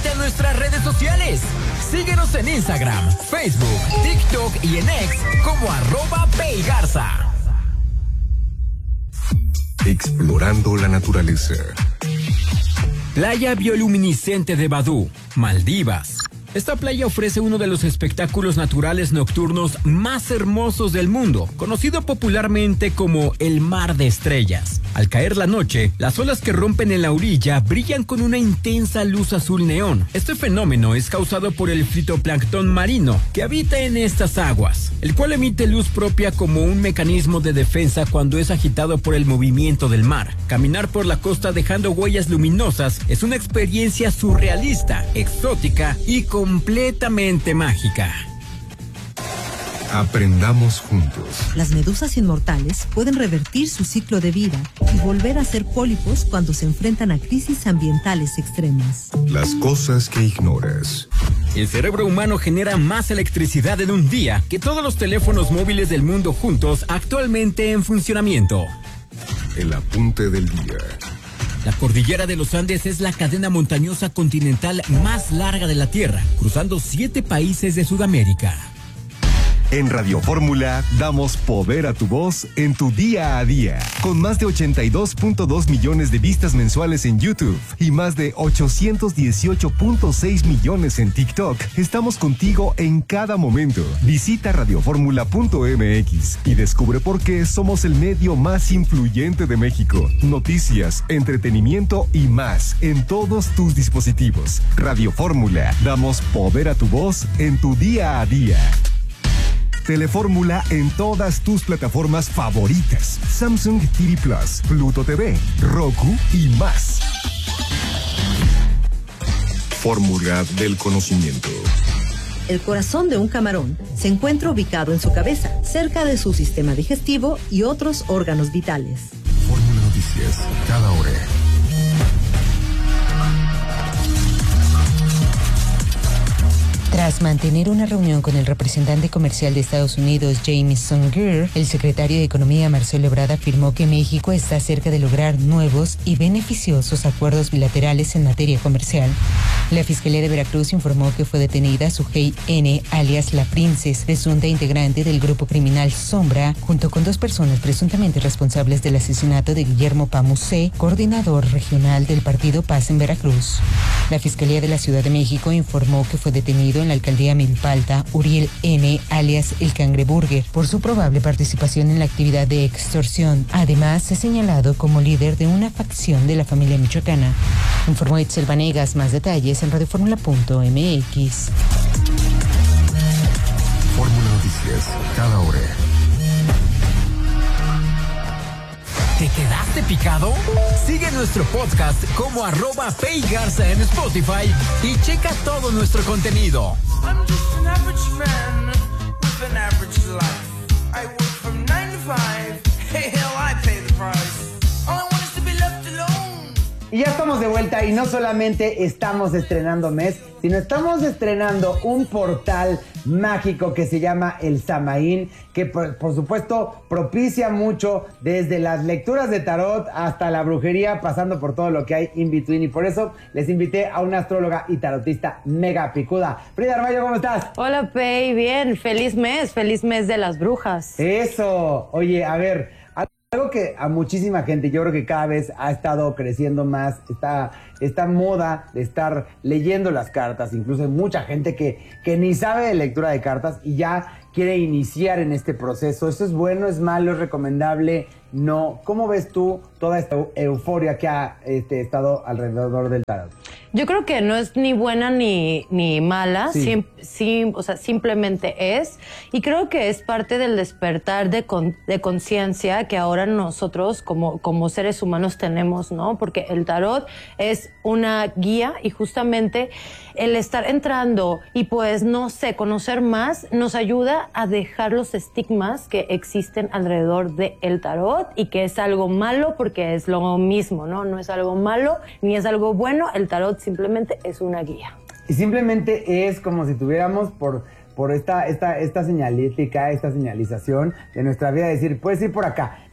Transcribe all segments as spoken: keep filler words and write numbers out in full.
Únete a nuestras redes sociales. Síguenos en Instagram, Facebook, TikTok y en X como arroba peigarza. Explorando la naturaleza. Playa bioluminiscente de Badú, Maldivas. Esta playa ofrece uno de los espectáculos naturales nocturnos más hermosos del mundo, conocido popularmente como el Mar de Estrellas. Al caer la noche, las olas que rompen en la orilla brillan con una intensa luz azul neón. Este fenómeno es causado por el fitoplancton marino que habita en estas aguas, el cual emite luz propia como un mecanismo de defensa cuando es agitado por el movimiento del mar. Caminar por la costa dejando huellas luminosas es una experiencia surrealista, exótica y completamente mágica. Aprendamos juntos. Las medusas inmortales pueden revertir su ciclo de vida y volver a ser pólipos cuando se enfrentan a crisis ambientales extremas. Las cosas que ignoras. El cerebro humano genera más electricidad en un día que todos los teléfonos móviles del mundo juntos actualmente en funcionamiento. El apunte del día. La cordillera de los Andes es la cadena montañosa continental más larga de la Tierra, cruzando siete países de Sudamérica. En Radio Fórmula damos poder a tu voz en tu día a día. Con más de ochenta y dos punto dos millones de vistas mensuales en YouTube y más de ochocientos dieciocho punto seis millones en TikTok, estamos contigo en cada momento. Visita radioformula punto m x y descubre por qué somos el medio más influyente de México. Noticias, entretenimiento y más en todos tus dispositivos. Radio Fórmula, damos poder a tu voz en tu día a día. Telefórmula en todas tus plataformas favoritas. Samsung T V Plus, Pluto T V, Roku y más. Fórmula del conocimiento. El corazón de un camarón se encuentra ubicado en su cabeza, cerca de su sistema digestivo y otros órganos vitales. Fórmula Noticias, cada hora. Tras mantener una reunión con el representante comercial de Estados Unidos, Jamieson Greer, el secretario de Economía, Marcelo Ebrard, afirmó que México está cerca de lograr nuevos y beneficiosos acuerdos bilaterales en materia comercial. La Fiscalía de Veracruz informó que fue detenida Sujei N., alias La Princess, presunta integrante del grupo criminal Sombra, junto con dos personas presuntamente responsables del asesinato de Guillermo Pamusé, coordinador regional del partido Paz en Veracruz. La Fiscalía de la Ciudad de México informó que fue detenido en la alcaldía Milpalta Uriel N., alias El Cangreburger, por su probable participación en la actividad de extorsión. Además, es señalado como líder de una facción de la familia michoacana. Informó Itzel Vanegas. Más detalles en radioformula punto m x. Fórmula Noticias, cada hora. ¿Te quedaste picado? Sigue nuestro podcast como arroba peigarza en Spotify y checa todo nuestro contenido. I'm just an average man with an average life. I work from nine to five. Hey, hell, I pay the price. All I want is to be left alone. Y ya estamos de vuelta y no solamente estamos estrenando mes, sino estamos estrenando un portal mágico que se llama El Samaín, que por, por supuesto propicia mucho desde las lecturas de tarot hasta la brujería, pasando por todo lo que hay in between, y por eso les invité a una astróloga y tarotista mega picuda. Frida Armayo, ¿cómo estás? Hola, Pei, bien, feliz mes, feliz mes de las brujas. Eso, oye, a ver, algo que a muchísima gente, yo creo que cada vez ha estado creciendo más, esta, esta moda de estar leyendo las cartas. Incluso hay mucha gente que, que ni sabe de lectura de cartas y ya quiere iniciar en este proceso. ¿Esto es bueno, es malo, es recomendable? No. ¿Cómo ves tú toda esta euforia que ha este, estado alrededor del tarot? Yo creo que no es ni buena ni, ni mala, sí. Sim, sim, o sea, simplemente es. Y creo que es parte del despertar de, con, de conciencia que ahora nosotros como, como seres humanos tenemos, ¿no? Porque el tarot es una guía y justamente el estar entrando y pues, no sé, conocer más nos ayuda a dejar los estigmas que existen alrededor del tarot y que es algo malo porque es lo mismo, ¿no? No es algo malo ni es algo bueno, el tarot simplemente es una guía. Y simplemente es como si tuviéramos por, por esta, esta, esta señalética, esta señalización de nuestra vida, decir, puedes ir por acá.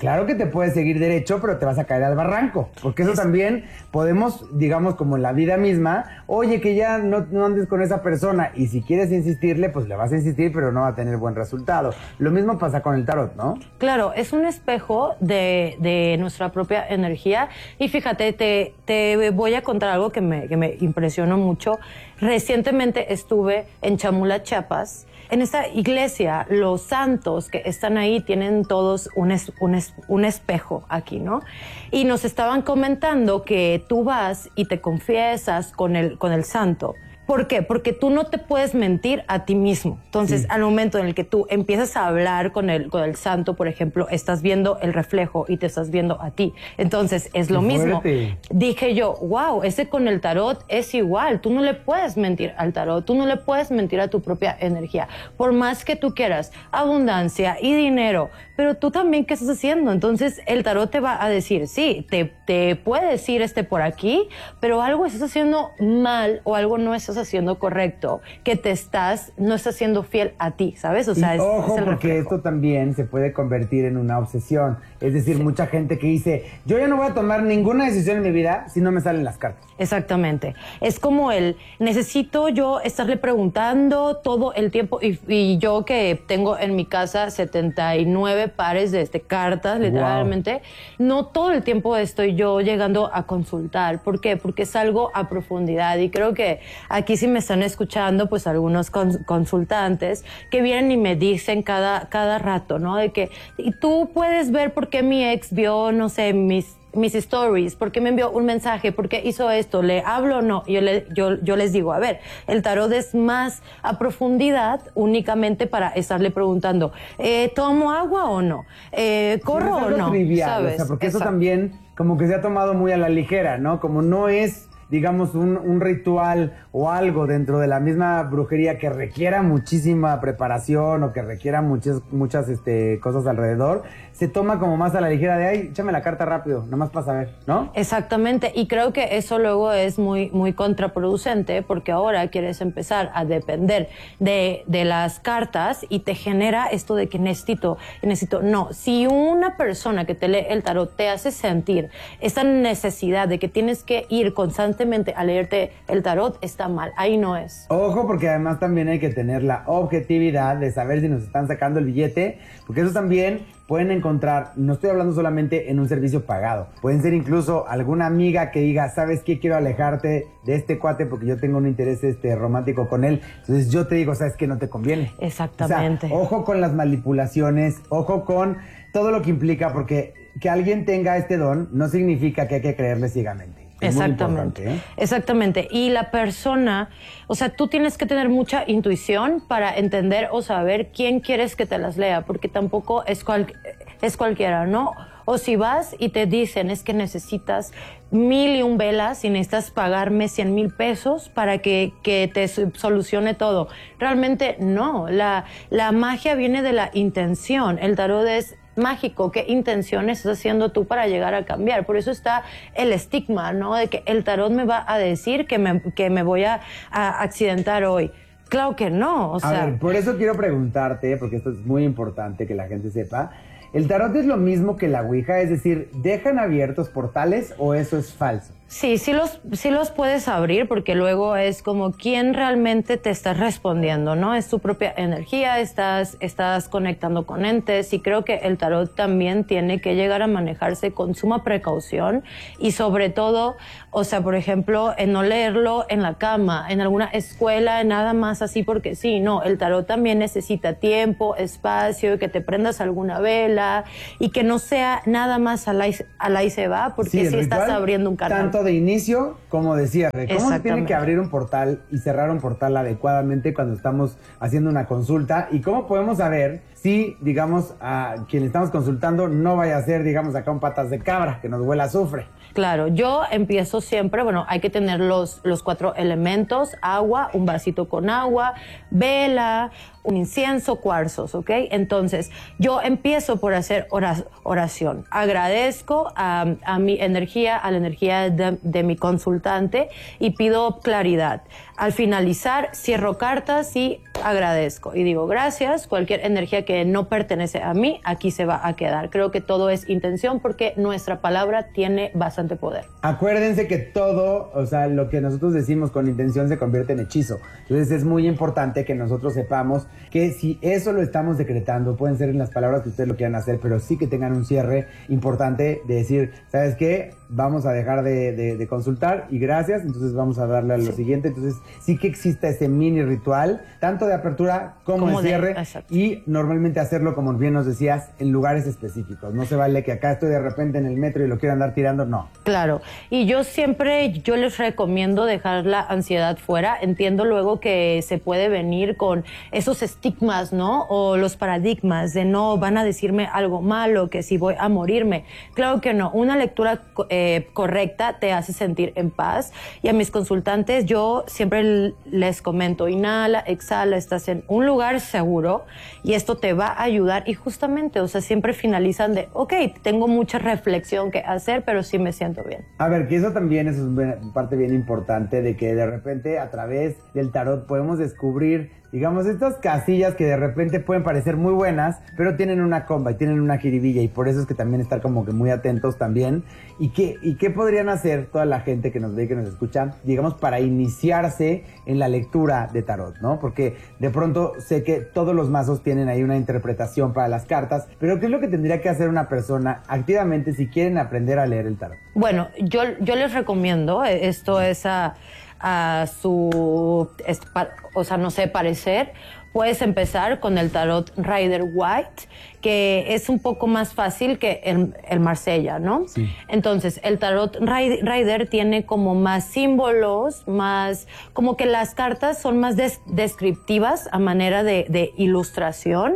claro que te puedes seguir derecho, pero te vas a caer al barranco. Porque eso es... también podemos, digamos, como en la vida misma, oye, que ya no, no andes con esa persona. Y si quieres insistirle, pues le vas a insistir, pero no va a tener buen resultado. Lo mismo pasa con el tarot, ¿no? Claro, es un espejo de, de nuestra propia energía. Y fíjate, te, te voy a contar algo que me, que me impresionó mucho. Recientemente estuve en Chamula, Chiapas. En esta iglesia, los santos que están ahí tienen todos un, es, un, es, un espejo aquí, ¿no? Y nos estaban comentando que tú vas y te confiesas con el, con el santo. ¿Por qué? Porque tú no te puedes mentir a ti mismo. Entonces, sí. al momento en el que tú empiezas a hablar con el, con el santo, por ejemplo, estás viendo el reflejo y te estás viendo a ti. Entonces, es lo mismo. Dije yo, wow, ese con el tarot es igual. Tú no le puedes mentir al tarot. Tú no le puedes mentir a tu propia energía. Por más que tú quieras abundancia y dinero, pero tú también, ¿qué estás haciendo? Entonces, el tarot te va a decir, sí, te, te puede decir este por aquí, pero algo estás haciendo mal o algo no estás haciendo correcto, que te estás, no estás siendo fiel a ti, ¿sabes? O sea, y es, ojo, es el porque reflejo. esto también se puede convertir en una obsesión. Es decir, sí. mucha gente que dice, yo ya no voy a tomar ninguna decisión en mi vida si no me salen las cartas. Exactamente. Es como el, necesito yo estarle preguntando todo el tiempo, y, y yo que tengo en mi casa setenta y nueve pares de este, cartas, literalmente, wow. no todo el tiempo estoy yo llegando a consultar. ¿Por qué? Porque es algo a profundidad, y creo que aquí sí me están escuchando pues algunos cons consultantes que vienen y me dicen cada, cada rato, ¿no? De que, y tú puedes ver por qué mi ex vio, no sé, mis mis stories, por qué me envió un mensaje, por qué hizo esto, le hablo o no. Yo, le, yo, yo les digo, a ver, el tarot es más a profundidad únicamente para estarle preguntando, eh, ¿tomo agua o no? Eh, ¿Corro sí, o no? Trivial, ¿sabes? O sea, porque Exacto. eso también como que se ha tomado muy a la ligera, ¿no? Como no es, digamos, un, un ritual o algo dentro de la misma brujería que requiera muchísima preparación o que requiera muchas, muchas este, cosas alrededor, se toma como más a la ligera de, ay, échame la carta rápido, nada más para saber, ¿no? Exactamente, y creo que eso luego es muy, muy contraproducente, porque ahora quieres empezar a depender de, de las cartas y te genera esto de que necesito, necesito. No, si una persona que te lee el tarot te hace sentir esa necesidad de que tienes que ir constantemente a leerte el tarot, está mal, ahí no es. Ojo, porque además también hay que tener la objetividad de saber si nos están sacando el billete, porque eso también pueden encontrar, no estoy hablando solamente en un servicio pagado, pueden ser incluso alguna amiga que diga, ¿sabes qué? Quiero alejarte de este cuate porque yo tengo un interés este, romántico con él, entonces yo te digo, ¿sabes qué? No te conviene. Exactamente. O sea, ojo con las manipulaciones, ojo con todo lo que implica, porque que alguien tenga este don no significa que hay que creerle ciegamente. Es Exactamente, ¿eh? exactamente. Y la persona, o sea, tú tienes que tener mucha intuición para entender o saber quién quieres que te las lea, porque tampoco es, cual, es cualquiera, ¿no? O si vas y te dicen, es que necesitas mil y un velas y necesitas pagarme cien mil pesos para que, que te solucione todo. Realmente no, la, la magia viene de la intención. El tarot es mágico. ¿Qué intenciones estás haciendo tú para llegar a cambiar? Por eso está el estigma, ¿no? De que el tarot me va a decir que me, que me voy a, a accidentar hoy. Claro que no, o sea... A ver, por eso quiero preguntarte, porque esto es muy importante que la gente sepa, ¿el tarot es lo mismo que la Ouija? Es decir, ¿dejan abiertos portales o eso es falso? Sí, sí los, sí los puedes abrir, porque luego es como quién realmente te está respondiendo, ¿no? Es tu propia energía, estás, estás conectando con entes, y creo que el tarot también tiene que llegar a manejarse con suma precaución y sobre todo, o sea, por ejemplo, en no leerlo en la cama, en alguna escuela, nada más así porque sí, no, el tarot también necesita tiempo, espacio, que te prendas alguna vela y que no sea nada más al ahí, al ahí se va, porque sí, si estás abriendo un canal. Tanto de inicio como de cierre. ¿Cómo se tiene que abrir un portal y cerrar un portal adecuadamente cuando estamos haciendo una consulta? ¿Y cómo podemos saber si, digamos, a quien le estamos consultando no vaya a ser, digamos, acá un patas de cabra que nos huela a azufre? Claro, yo empiezo siempre, bueno, hay que tener los, los cuatro elementos, agua, un vasito con agua, vela, un incienso, cuarzos, ¿ok? Entonces, yo empiezo por hacer oración. Agradezco a, a mi energía, a la energía de, de mi consultante y pido claridad. Al finalizar, cierro cartas y agradezco. Y digo, gracias, cualquier energía que no pertenece a mí, aquí se va a quedar. Creo que todo es intención porque nuestra palabra tiene bastante poder. Acuérdense que todo, o sea, lo que nosotros decimos con intención se convierte en hechizo. Entonces es muy importante que nosotros sepamos que si eso lo estamos decretando, pueden ser en las palabras que ustedes lo quieran hacer, pero sí que tengan un cierre importante de decir, ¿sabes qué? Vamos a dejar de, de, de consultar y gracias, entonces vamos a darle a lo sí. siguiente. Entonces sí que exista ese mini ritual, tanto de apertura como, como de cierre, de, y normalmente hacerlo, como bien nos decías, en lugares específicos. No se vale que acá estoy de repente en el metro y lo quiero andar tirando, no. Claro, y yo siempre, yo les recomiendo dejar la ansiedad fuera. Entiendo luego que se puede venir con esos estigmas, ¿no? O los paradigmas de no, van a decirme algo malo, que si voy a morirme. Claro que no, una lectura eh, correcta te hace sentir en paz. Y a mis consultantes yo siempre les comento, inhala, exhala, estás en un lugar seguro y esto te va a ayudar. Y justamente, o sea, siempre finalizan de, ok, tengo mucha reflexión que hacer, pero sí me siento bien. A ver, que eso también es una parte bien importante de que de repente a través del tarot podemos descubrir, digamos, estas casillas que de repente pueden parecer muy buenas, pero tienen una comba y tienen una jiribilla, y por eso es que también estar como que muy atentos también. ¿Y qué, y qué podrían hacer toda la gente que nos ve y que nos escucha, digamos, para iniciarse en la lectura de tarot, ¿no? Porque de pronto sé que todos los mazos tienen ahí una interpretación para las cartas, pero ¿qué es lo que tendría que hacer una persona activamente si quieren aprender a leer el tarot? Bueno, yo, yo les recomiendo, esto es a... a su, o sea, no sé, parecer, puedes empezar con el tarot Rider White, que es un poco más fácil que el, el Marsella, ¿no? Sí. Entonces, el tarot Rider tiene como más símbolos, más, como que las cartas son más des, descriptivas a manera de, de ilustración,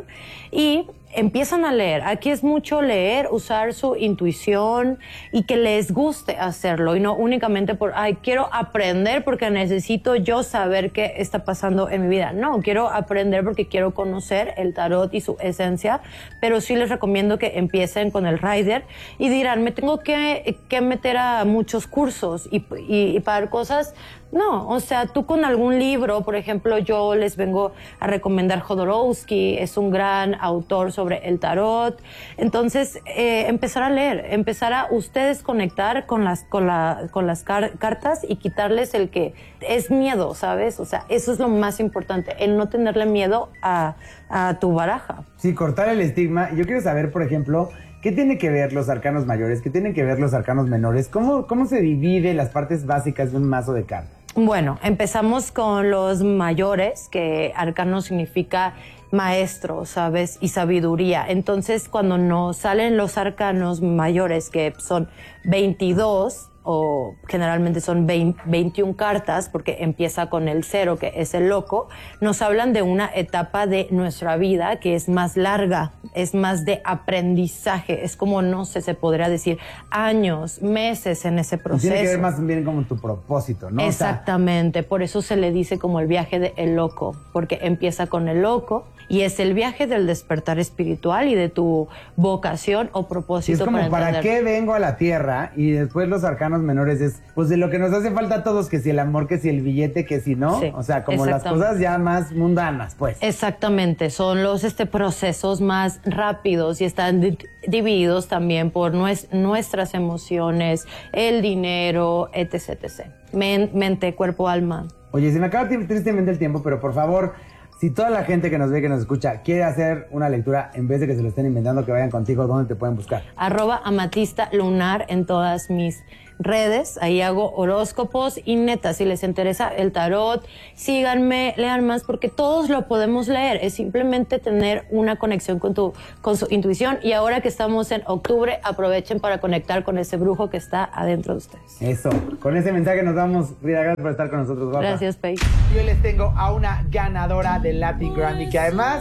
y empiezan a leer. Aquí es mucho leer, usar su intuición y que les guste hacerlo y no únicamente por, ay, quiero aprender porque necesito yo saber qué está pasando en mi vida. No, quiero aprender porque quiero conocer el tarot y su esencia, pero sí les recomiendo que empiecen con el Rider y dirán, me tengo que, que meter a muchos cursos y, y, y pagar cosas. No, o sea, tú con algún libro, por ejemplo, yo les vengo a recomendar Jodorowsky, es un gran autor sobre el tarot. Entonces, eh, empezar a leer, empezar a ustedes conectar con las, con la, con las car- cartas y quitarles el que es miedo, ¿sabes? O sea, eso es lo más importante, el no tenerle miedo a, a tu baraja. Sí, cortar el estigma. Yo quiero saber, por ejemplo, ¿qué tiene que ver los arcanos mayores? ¿Qué tienen que ver los arcanos menores? ¿Cómo, cómo se divide las partes básicas de un mazo de cartas? Bueno, empezamos con los mayores, que arcano significa maestro, ¿sabes? Y sabiduría. Entonces, cuando nos salen los arcanos mayores, que son veintidós, o generalmente son veinte, veintiuna cartas, porque empieza con el cero, que es el loco, nos hablan de una etapa de nuestra vida que es más larga, es más de aprendizaje, es como, no sé, se podría decir años, meses en ese proceso. Tiene que ver más bien como tu propósito, ¿no? Exactamente, o sea, por eso se le dice como el viaje del loco, porque empieza con el loco y es el viaje del despertar espiritual y de tu vocación o propósito. Sí, es como, para, ¿para qué vengo a la tierra? Y después los arcanos menores es, pues, de lo que nos hace falta a todos, que si el amor, que si el billete, que si no. Sí, o sea, como las cosas ya más mundanas, pues. Exactamente, son los este, procesos más rápidos y están di- divididos también por nues- nuestras emociones, el dinero, etcétera, etcétera. Men- mente, cuerpo, alma. Oye, se me acaba tristemente el tiempo, pero por favor, si toda la gente que nos ve, que nos escucha, quiere hacer una lectura, en vez de que se lo estén inventando, que vayan contigo, ¿dónde te pueden buscar? Arroba amatista lunar en todas mis redes, ahí hago horóscopos y neta, si les interesa el tarot, síganme, lean más, porque todos lo podemos leer, es simplemente tener una conexión con tu, con su intuición, y ahora que estamos en octubre, aprovechen para conectar con ese brujo que está adentro de ustedes. Eso, con ese mensaje nos vamos. Frida, gracias por estar con nosotros, guapa. Gracias, Pei. Yo les tengo a una ganadora del Latin Grammy, que además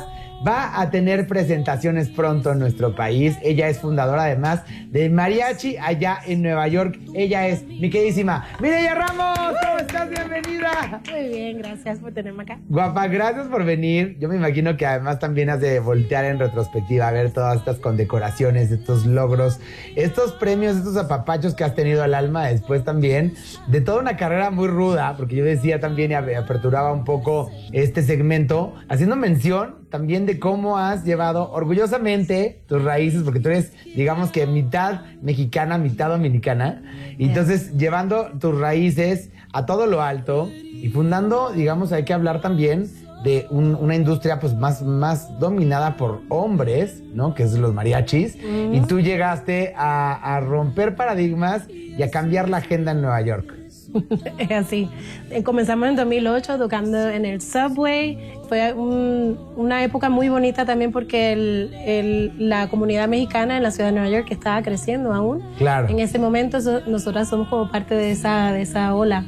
va a tener presentaciones pronto en nuestro país. Ella es fundadora además de Mariachi allá en Nueva York. Ella es mi queridísima Mireya Ramos. ¿Cómo estás? Bienvenida. Muy bien, gracias por tenerme acá. Guapa, gracias por venir. Yo me imagino que además también has de voltear en retrospectiva a ver todas estas condecoraciones, estos logros, estos premios, estos apapachos que has tenido al alma después también de toda una carrera muy ruda, porque yo decía también y aperturaba un poco este segmento haciendo mención también de cómo has llevado orgullosamente tus raíces, porque tú eres, digamos que mitad mexicana, mitad dominicana, y entonces llevando tus raíces a todo lo alto y fundando, digamos, hay que hablar también de un, una industria pues más, más dominada por hombres, ¿no? Que es los mariachis, uh-huh. Y tú llegaste a, a romper paradigmas y a cambiar la agenda en Nueva York. Es así. Comenzamos en dos mil ocho tocando en el Subway. Fue un, una época muy bonita también porque el, el, la comunidad mexicana en la ciudad de Nueva York estaba creciendo aún. Claro. En ese momento so, nosotras somos como parte de esa, de esa ola.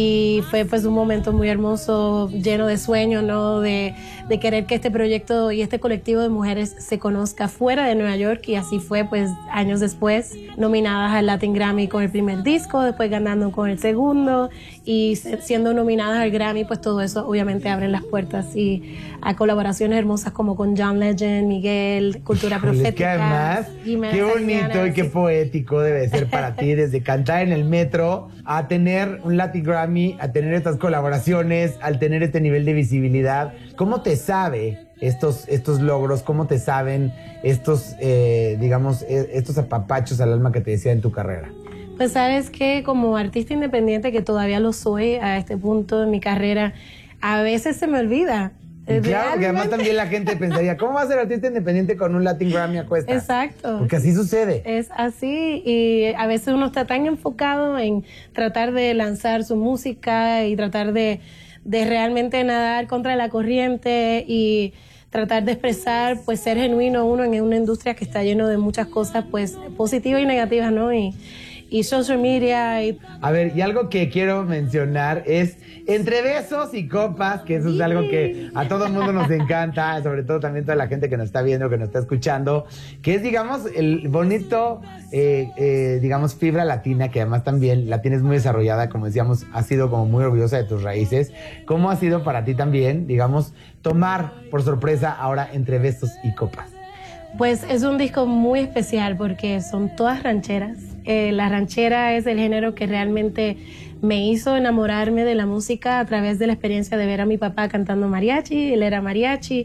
Y fue pues un momento muy hermoso, lleno de sueños, ¿no? De, de querer que este proyecto y este colectivo de mujeres se conozca fuera de Nueva York. Y así fue pues años después, nominadas al Latin Grammy con el primer disco, después ganando con el segundo y siendo nominadas al Grammy, pues todo eso obviamente abre las puertas y a colaboraciones hermosas como con John Legend, Miguel, Cultura Profética. Es que además, Jiménez qué bonito Sariñana, y qué sí. poético debe ser para ti desde cantar en el metro a tener un Latin Grammy, a tener estas colaboraciones, al tener este nivel de visibilidad. ¿Cómo te sabe estos, estos logros? ¿Cómo te saben estos, eh, digamos, estos apapachos al alma que te decía en tu carrera? Pues sabes que como artista independiente, que todavía lo soy a este punto de mi carrera, a veces se me olvida. Y claro, porque además también la gente pensaría, ¿cómo va a ser artista independiente con un Latin Grammy a cuesta? Exacto. Porque así sucede. Es así y a veces uno está tan enfocado en tratar de lanzar su música y tratar de, de realmente nadar contra la corriente y tratar de expresar, pues ser genuino uno en una industria que está lleno de muchas cosas, pues positivas y negativas, ¿no? Y, y social media. Y... A ver, y algo que quiero mencionar es entre besos y copas, que eso es algo que a todo el mundo nos encanta, sobre todo también toda la gente que nos está viendo, que nos está escuchando, que es, digamos, el bonito, eh, eh, digamos, fibra latina, que además también la tienes muy desarrollada, como decíamos, has sido como muy orgullosa de tus raíces. ¿Cómo ha sido para ti también, digamos, tomar por sorpresa ahora entre besos y copas? Pues es un disco muy especial porque son todas rancheras. Eh, la ranchera es el género que realmente me hizo enamorarme de la música a través de la experiencia de ver a mi papá cantando mariachi, él era mariachi,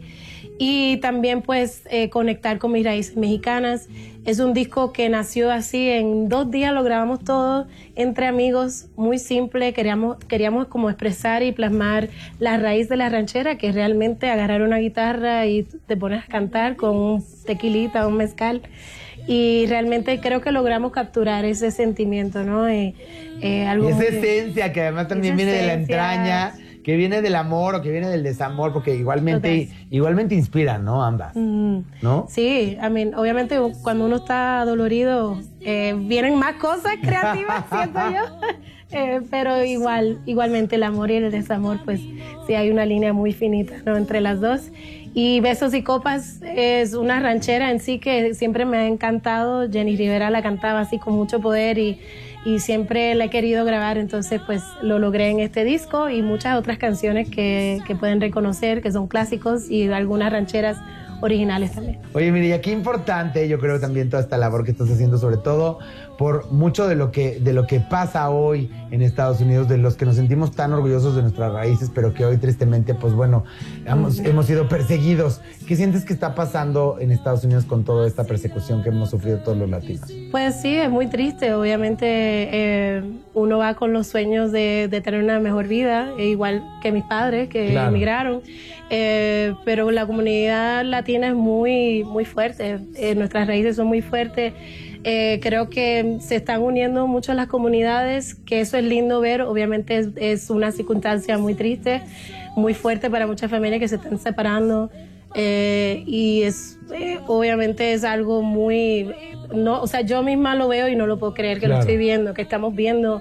y también pues eh, conectar con mis raíces mexicanas. Es un disco que nació así, en dos días lo grabamos todo entre amigos, muy simple, queríamos, queríamos como expresar y plasmar la raíz de la ranchera, que es realmente agarrar una guitarra y te pones a cantar con un tequilita, un mezcal. Y realmente creo que logramos capturar ese sentimiento, ¿no? Eh, eh, algo y esa muy... esencia que además también esa viene esencia. de la entraña, que viene del amor o que viene del desamor, porque igualmente, igualmente inspiran, ¿no? Ambas, mm, ¿no? Sí, I mean, obviamente cuando uno está dolorido, eh, vienen más cosas creativas, siento yo. Eh, pero igual, igualmente el amor y el desamor, pues sí hay una línea muy finita, ¿no? Entre las dos. Y Besos y Copas es una ranchera en sí que siempre me ha encantado. Jenny Rivera la cantaba así con mucho poder y, y siempre la he querido grabar, entonces pues lo logré en este disco y muchas otras canciones que, que pueden reconocer, que son clásicos y algunas rancheras originales también. Oye, Mireya, qué importante yo creo también toda esta labor que estás haciendo, sobre todo por mucho de lo que de lo que pasa hoy en Estados Unidos, de los que nos sentimos tan orgullosos de nuestras raíces, pero que hoy tristemente, pues bueno, hemos, hemos sido perseguidos. ¿Qué sientes que está pasando en Estados Unidos con toda esta persecución que hemos sufrido todos los latinos? Pues sí, es muy triste. Obviamente eh, uno va con los sueños de, de tener una mejor vida, igual que mis padres que claro. emigraron. Eh, pero la comunidad latina es muy, muy fuerte, eh, nuestras raíces son muy fuertes. Eh, creo que se están uniendo mucho las comunidades, que eso es lindo ver. Obviamente es, es una circunstancia muy triste, muy fuerte para muchas familias que se están separando. Eh, y es eh, obviamente es algo muy... no, o sea, yo misma lo veo y no lo puedo creer que claro. lo estoy viendo, que estamos viendo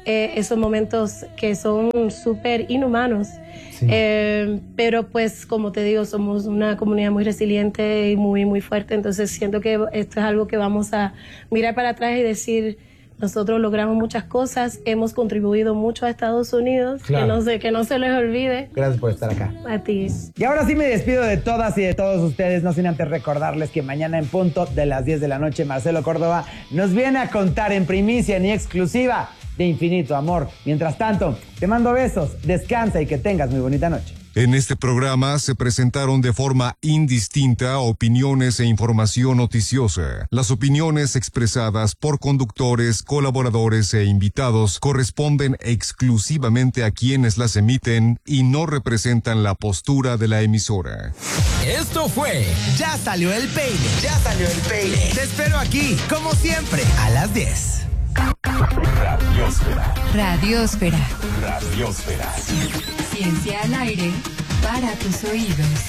eh, esos momentos que son súper inhumanos. Sí. Eh, pero pues como te digo, somos una comunidad muy resiliente y muy, muy fuerte, entonces siento que esto es algo que vamos a mirar para atrás y decir, nosotros logramos muchas cosas, hemos contribuido mucho a Estados Unidos, claro. que, no se, que no se les olvide. Gracias por estar acá. A ti. Y ahora sí me despido de todas y de todos ustedes, no sin antes recordarles que mañana en punto de las diez de la noche, Marcelo Córdoba nos viene a contar en primicia ni exclusiva de Infinito Amor. Mientras tanto, te mando besos, descansa y que tengas muy bonita noche. En este programa se presentaron de forma indistinta opiniones e información noticiosa. Las opiniones expresadas por conductores, colaboradores e invitados corresponden exclusivamente a quienes las emiten y no representan la postura de la emisora. Esto fue Ya Salió el Peine. Ya Salió el Peine. Te espero aquí, como siempre, a las diez. Radiosfera. Radiosfera. Radiosfera. Ciencia al aire para tus oídos.